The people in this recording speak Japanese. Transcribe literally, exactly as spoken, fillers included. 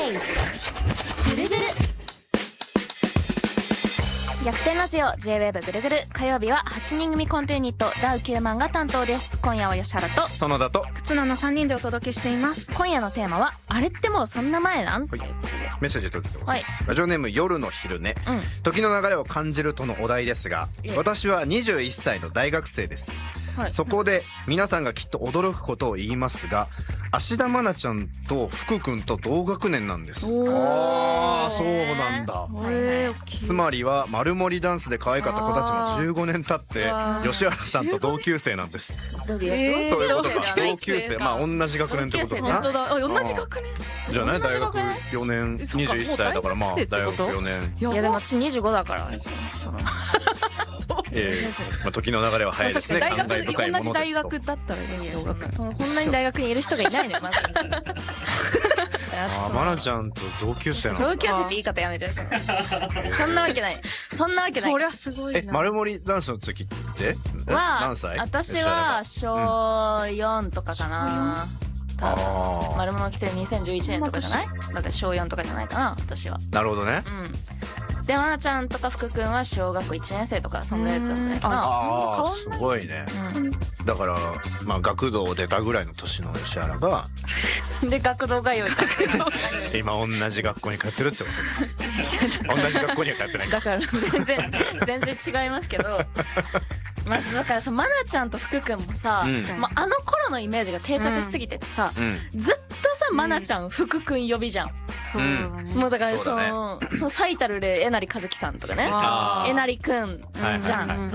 ェイぐるぐる逆転ラジオ ジェイウェーブ ぐるぐる。火曜日ははちにん組コントユニットダウきゅうまんが担当です。今夜は吉原と園田と忽那のさんにんでお届けしています。 今夜のテーマはあれってもうそんな前なん、 はい、メッセージ届いてます、 はい、 ラジオネーム夜の昼寝、 うん、 時の流れを感じるとのお題ですが、私はにじゅういっさいの大学生です、はい、そこで皆さんがきっと驚くことを言いますが、芦田愛菜ちゃんと福くんと同学年なんです。ああ、そうなんだ。つまりは丸盛りダンスで可愛かった子たちもじゅうごねん経って吉原さんと同級生なんです。 どういうそういうことか。同級生、まあ同じ学年ってことかな。 本当だ、同じ学年じゃない、大学よねん、にじゅういっさいだからまあ大学よねん。 いやでも私にじゅうごだからそのえーまあ、時の流れは早いですね。 大学、 感慨深いものですと。 同じ大学だったらいいよ。 こんなに大学にいる人がいないのよまず。 あー、愛菜ちゃんと同級生なの。 同級生って言い方やめて。そんなわけない。そんなわけない。 そりゃすごいな。 え、丸盛りダンスの時っては何歳？ 私はしょうよんとかかな。丸物来てにせんじゅういちねんとかじゃない？だってしょうよんとかじゃないかな私は。 なるほどね。 うん。で、愛菜ちゃんとか福くんは小学校いちねん生とかそんぐらいだったんじゃないかな。 ああ、すごいね。だからまあ学童出たぐらいの年の吉原がで学童通い今同じ学校に通ってるってこと同じ学校には通ってない。 だから全然全然違いますけど。まあ、だからさ、愛菜ちゃんと福くんもさ、うん、まあ、あの頃のイメージが定着しすぎててさ、うん、ずっとさ愛菜ちゃん、うん、福くん呼びじゃん。 そうだね。 もうだからその、そう最たる例えなりかずきさんとかね、えなりくんじゃん。